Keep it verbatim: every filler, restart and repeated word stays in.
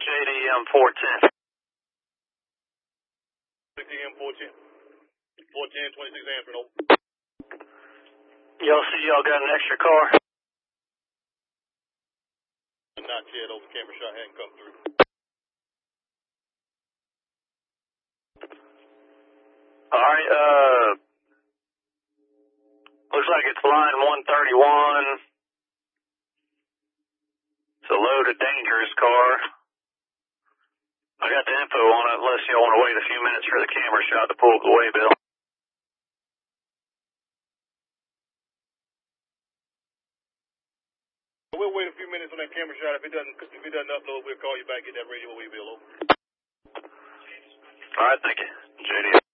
J D M four ten. J D M four ten. four ten, twenty-six answering, over. Y'all see y'all got an extra car? Not yet, over. Camera shot hadn't come through. Alright, uh, looks like it's line one thirty-one. It's a loaded, dangerous car. I got the info on it, unless y'all want to wait a few minutes for the camera shot to pull up the waybill. We'll wait a few minutes on that camera shot. If it doesn't, if it doesn't upload, we'll call you back, get that radio waybill over. Alright, thank you. J D.